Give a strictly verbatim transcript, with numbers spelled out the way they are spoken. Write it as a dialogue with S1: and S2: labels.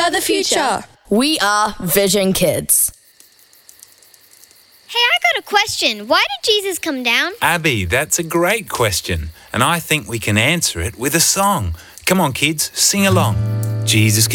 S1: are the future.
S2: We are Vision Kids.
S3: Hey, I got a question. Why did Jesus come down?
S4: Abby, that's a great question, and I think we can answer it with a song. Come on, kids, sing along. Jesus